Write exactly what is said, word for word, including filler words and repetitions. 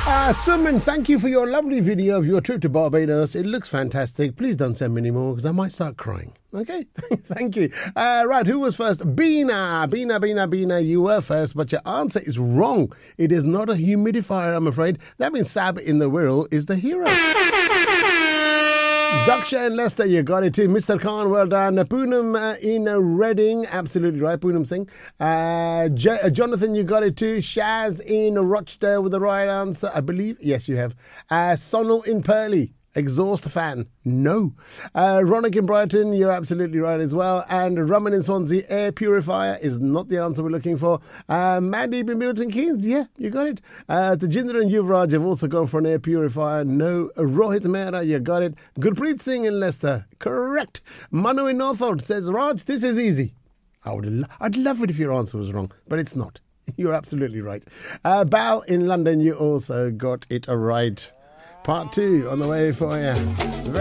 Uh, Suman, thank you for your lovely video of your trip to Barbados. It looks fantastic. Please don't send me any more because I might start crying. Okay, thank you. Uh, right, who was first? Bina, Bina, Bina, Bina. You were first, but your answer is wrong. It is not a humidifier, I'm afraid. That means Sab in the Wirral is the hero. Daksha and Leicester, you got it too. Mister Khan, well done. Poonam uh, in uh, Reading, absolutely right. Poonam Singh. Uh, J- uh, Jonathan, you got it too. Shaz in Rochdale with the right answer, I believe. Yes, you have. Uh, Sonal in Purley. Exhaust fan. No. Uh, Ronick in Brighton, you're absolutely right as well. And Raman in Swansea, air purifier is not the answer we're looking for. Uh, Mandy in Milton Keynes, yeah, you got it. Uh, Tajinder and Yuvraj have also gone for an air purifier. No. Rohit Mehra, you got it. Gurpreet Singh in Leicester, correct. Manu in Northolt says, Raj, this is easy. I would lo- I'd love it if your answer was wrong, but it's not. You're absolutely right. Uh, Bal in London, you also got it right. Part two on the way for you.